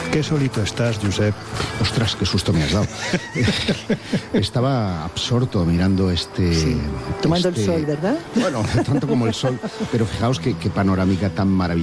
Qué solito estás, Josep. Ostras, qué susto me has dado. Estaba absorto mirando Tomando el sol, ¿verdad? Bueno, tanto como el sol, pero fijaos qué panorámica tan maravillosa.